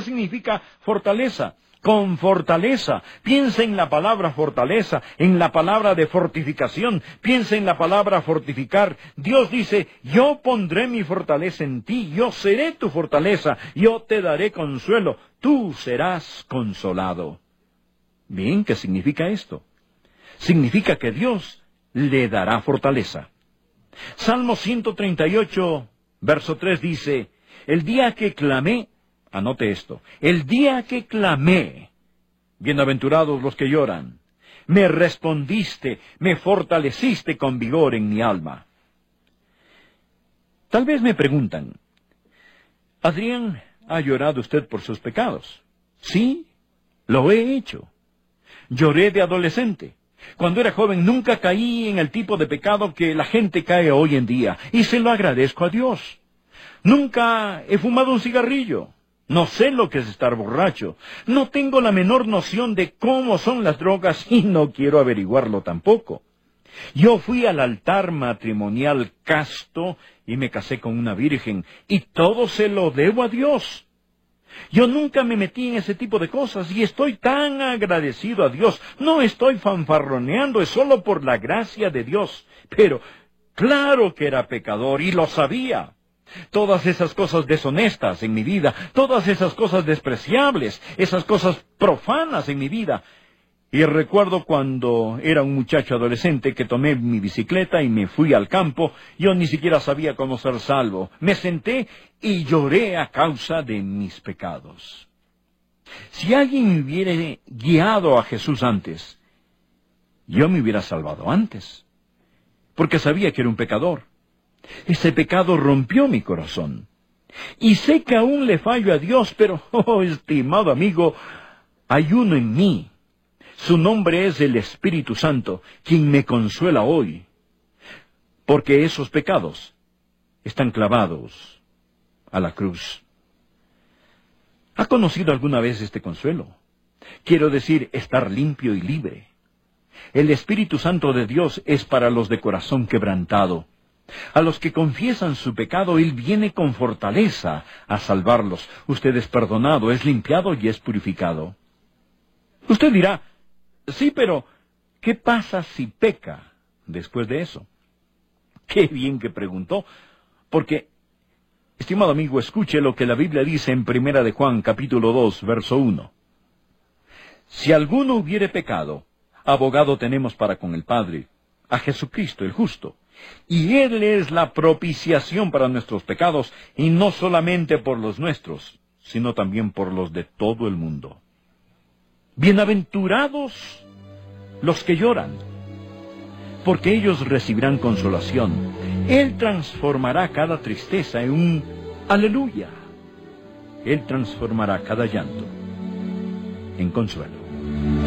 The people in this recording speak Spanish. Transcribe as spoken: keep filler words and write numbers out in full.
significa fortaleza? Con fortaleza. Piensa en la palabra fortaleza, en la palabra de fortificación. Piensa en la palabra fortificar. Dios dice, yo pondré mi fortaleza en ti, yo seré tu fortaleza, yo te daré consuelo, tú serás consolado. Bien, ¿qué significa esto? Significa que Dios le dará fortaleza. Salmo ciento treinta y ocho, verso tres dice, el día que clamé, anote esto, el día que clamé, bienaventurados los que lloran, me respondiste, me fortaleciste con vigor en mi alma. Tal vez me preguntan, Adrián, ¿ha llorado usted por sus pecados? Sí, lo he hecho. Lloré de adolescente. Cuando era joven nunca caí en el tipo de pecado que la gente cae hoy en día, y se lo agradezco a Dios. Nunca he fumado un cigarrillo. No sé lo que es estar borracho. No tengo la menor noción de cómo son las drogas y no quiero averiguarlo tampoco. Yo fui al altar matrimonial casto y me casé con una virgen, y todo se lo debo a Dios. Yo nunca me metí en ese tipo de cosas y estoy tan agradecido a Dios. No estoy fanfarroneando, es solo por la gracia de Dios. Pero claro que era pecador y lo sabía. Todas esas cosas deshonestas en mi vida, todas esas cosas despreciables, esas cosas profanas en mi vida. Y recuerdo cuando era un muchacho adolescente que tomé mi bicicleta y me fui al campo. Yo ni siquiera sabía cómo ser salvo. Me senté y lloré a causa de mis pecados. Si alguien me hubiera guiado a Jesús antes, yo me hubiera salvado antes, porque sabía que era un pecador. Ese pecado rompió mi corazón. Y sé que aún le fallo a Dios, pero, oh, estimado amigo, hay uno en mí. Su nombre es el Espíritu Santo, quien me consuela hoy, porque esos pecados están clavados a la cruz. ¿Ha conocido alguna vez este consuelo? Quiero decir, estar limpio y libre. El Espíritu Santo de Dios es para los de corazón quebrantado. A los que confiesan su pecado, Él viene con fortaleza a salvarlos. Usted es perdonado, es limpiado y es purificado. Usted dirá, sí, pero ¿qué pasa si peca después de eso? Qué bien que preguntó, porque, estimado amigo, escuche lo que la Biblia dice en Primera de Juan, capítulo dos, verso uno. Si alguno hubiere pecado, abogado tenemos para con el Padre, a Jesucristo el justo, y Él es la propiciación para nuestros pecados, y no solamente por los nuestros, sino también por los de todo el mundo. Bienaventurados los que lloran, porque ellos recibirán consolación. Él transformará cada tristeza en un aleluya. Él transformará cada llanto en consuelo.